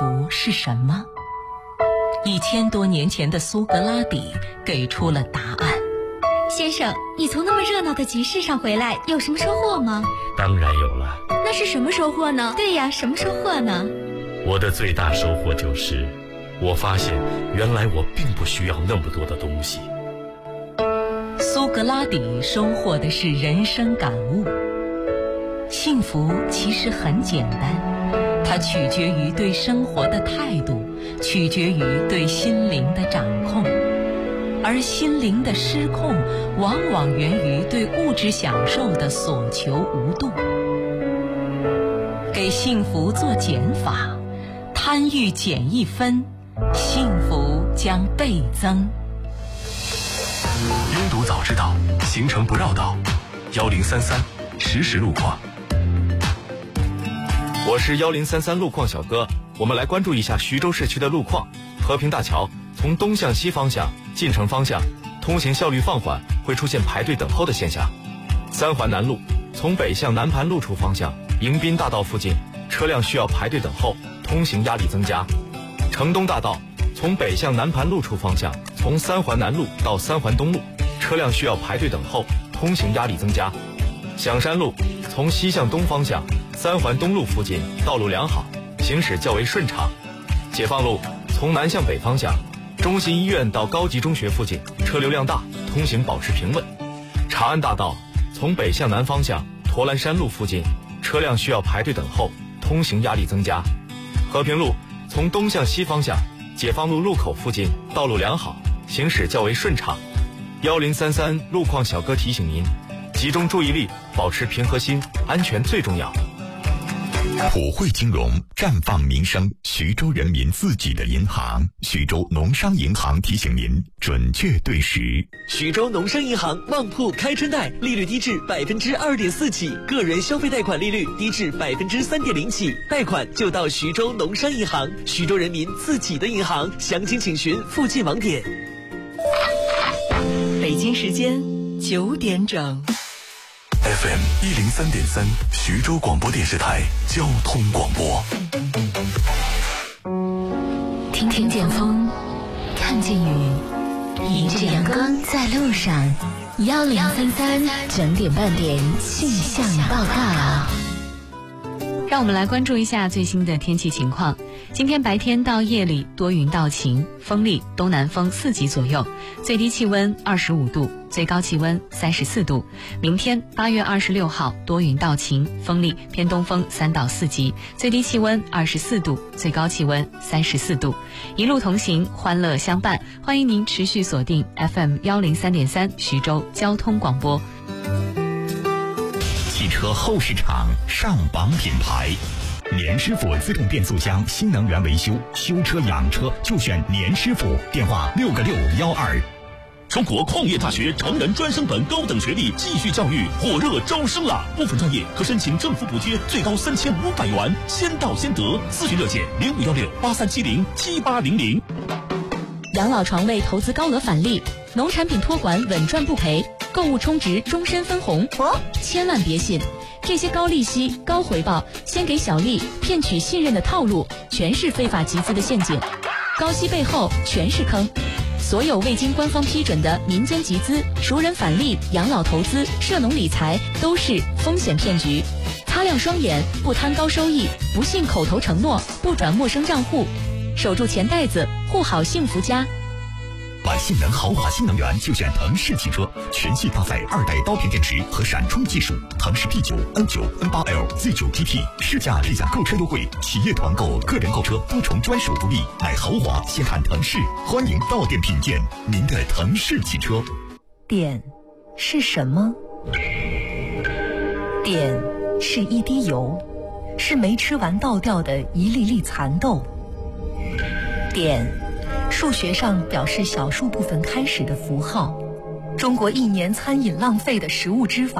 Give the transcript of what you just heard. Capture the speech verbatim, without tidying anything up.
福是什么？一千多年前的苏格拉底给出了答案。 先生，你从那么热闹的集市上回来，有什么收获吗？ 当然有了。 那是什么收获呢？对呀，什么收获呢？ 我的最大收获就是，我发现原来我并不需要那么多的东西。 苏格拉底收获的是人生感悟。幸福其实很简单，它取决于对生活的态度，取决于对心灵的掌控。而心灵的失控，往往源于对物质享受的所求无度。给幸福做减法，贪欲减一分，幸福将倍增。 拥堵早知道，行程不绕道。幺零三三实时路况。 我是幺零三三路况小哥，我们来关注一下徐州市区的路况。和平大桥从东向西方向进城方向，通行效率放缓，会出现排队等候的现象。三环南路从北向南盘路处方向，迎宾大道附近车辆需要排队等候，通行压力增加。城东大道从北向南盘路处方向，从三环南路到三环东路，车辆需要排队等候，通行压力增加。响山路从西向东方向，三环东路附近道路良好，行驶较为顺畅。解放路从南向北方向，中心医院到高级中学附近车流量大，通行保持平稳。长安大道从北向南方向，驼栏山路附近车辆需要排队等候，通行压力增加。和平路从东向西方向，解放路路口附近道路良好，行驶较为顺畅。幺零三三路况小哥提醒您，集中注意力，保持平和心，安全最重要。 普惠金融，绽放民生，徐州人民自己的银行。徐州农商银行提醒您，准确对时。 徐州农商银行旺铺开春贷，利率低至百分之二点四起，个人消费贷款利率低至百分之三点零起，贷款就到徐州农商银行，徐州人民自己的银行。详情请询附近网点。 北京时间九点整。 F M 一零三点三，徐州广播电视台交通广播。 听听见风，看见雨，迎着阳光在路上。幺零三三整点半点气象报告。 让我们来关注一下最新的天气情况。今天白天到夜里多云到晴，风力东南风四级左右，最低气温二十五度，最高气温三十四度。明天八月二十六号多云到晴，风力偏东风三到四级，最低气温二十四度，最高气温三十四度。一路同行，欢乐相伴，欢迎您持续锁定 F M 幺零三点三徐州交通广播。 汽车后市场上榜品牌，年师傅自动变速箱新能源维修，修车养车就选年师傅，电话六个六幺二。 中国矿业大学成人专升本高等学历继续教育火热招生了，部分专业可申请政府补贴，最高三千五百元，先到先得。咨询热线零五幺六八三七零七八零零。 养老床位投资高额返利，农产品托管稳赚不赔，购物充值终身分红。哦，千万别信，这些高利息、高回报、先给小利、骗取信任的套路，全是非法集资的陷阱。高息背后全是坑。所有未经官方批准的民间集资、熟人返利、养老投资、涉农理财都是风险骗局。擦亮双眼，不贪高收益，不信口头承诺，不转陌生账户，守住钱袋子，护好幸福家。 买性能豪华新能源就选腾势汽车，全系搭载二代刀片电池和闪充技术。腾势 P 九、N 九、N 八 L、Z 九 T T 试驾立享购车优惠，企业团购、个人购车多重专属福利。买豪华先看腾势，欢迎到店品鉴您的腾势汽车。 碘是什么？碘是一滴油，是没吃完倒掉的一粒粒蚕豆。碘数学上表示小数部分开始的符号。中国一年餐饮浪费的食物脂肪